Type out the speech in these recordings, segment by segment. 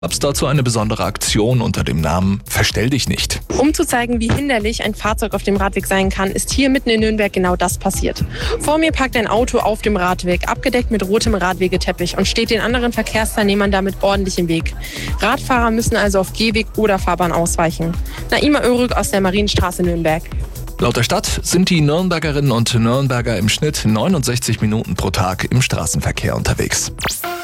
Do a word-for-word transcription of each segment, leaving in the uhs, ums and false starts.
Gab's dazu eine besondere Aktion unter dem Namen Verstell dich nicht. Um zu zeigen, wie hinderlich ein Fahrzeug auf dem Radweg sein kann, ist hier mitten in Nürnberg genau das passiert. Vor mir parkt ein Auto auf dem Radweg, abgedeckt mit rotem Radwegeteppich und steht den anderen Verkehrsteilnehmern damit ordentlich im Weg. Radfahrer müssen also auf Gehweg oder Fahrbahn ausweichen. Naima Örük aus der Marienstraße Nürnberg. Laut der Stadt sind die Nürnbergerinnen und Nürnberger im Schnitt neunundsechzig Minuten pro Tag im Straßenverkehr unterwegs.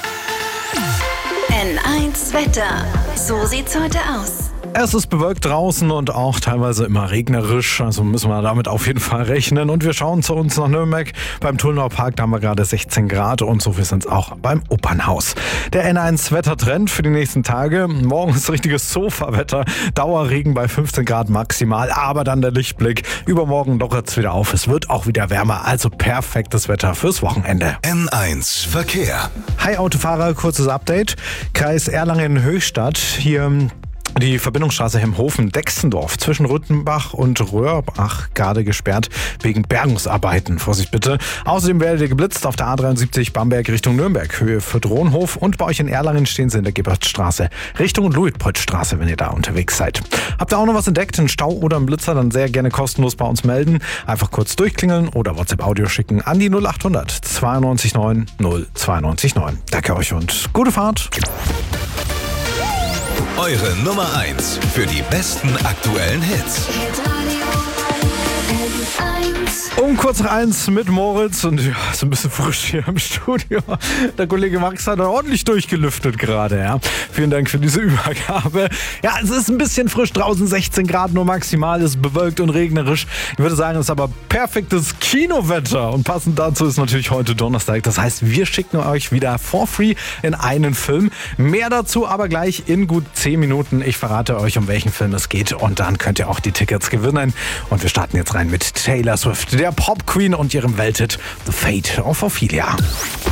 N eins Wetter. So sieht's heute aus. Es ist bewölkt draußen und auch teilweise immer regnerisch, also müssen wir damit auf jeden Fall rechnen. Und wir schauen zu uns nach Nürnberg. Beim Tullnauer Park, da haben wir gerade sechzehn Grad und so viel sind es auch beim Opernhaus. Der N eins Wettertrend für die nächsten Tage. Morgen ist richtiges Sofawetter, Dauerregen bei fünfzehn Grad maximal, aber dann der Lichtblick. Übermorgen lockert es wieder auf, es wird auch wieder wärmer, also perfektes Wetter fürs Wochenende. N eins Verkehr. Hi Autofahrer, kurzes Update. Kreis Erlangen-Höchstadt, hier die Verbindungsstraße Hemhofen-Dexendorf zwischen Rüttenbach und Röhrbach gerade gesperrt wegen Bergungsarbeiten. Vorsicht bitte. Außerdem werdet ihr geblitzt auf der A dreiundsiebzig Bamberg Richtung Nürnberg, Höhe für Drohnhof, und bei euch in Erlangen stehen sie in der Gebertstraße Richtung Luitpoldstraße, wenn ihr da unterwegs seid. Habt ihr auch noch was entdeckt, einen Stau oder einen Blitzer, dann sehr gerne kostenlos bei uns melden. Einfach kurz durchklingeln oder WhatsApp-Audio schicken an die null achthundert zweiundneunzig neun null zweiundneunzig neun. Danke euch und gute Fahrt. Eure Nummer eins für die besten aktuellen Hits. Um kurz nach eins mit Moritz und ja, ist ein bisschen frisch hier im Studio. Der Kollege Max hat ordentlich durchgelüftet gerade, ja. Vielen Dank für diese Übergabe. Ja, es ist ein bisschen frisch draußen, sechzehn Grad nur maximal, ist bewölkt und regnerisch. Ich würde sagen, es ist aber perfektes Kinowetter und passend dazu ist natürlich heute Donnerstag. Das heißt, wir schicken euch wieder for free in einen Film. Mehr dazu aber gleich in gut zehn Minuten. Ich verrate euch, um welchen Film es geht und dann könnt ihr auch die Tickets gewinnen. Und wir starten jetzt rein mit Taylor Swift, der Pop Queen und ihrem Welthit The Fate of Ophelia.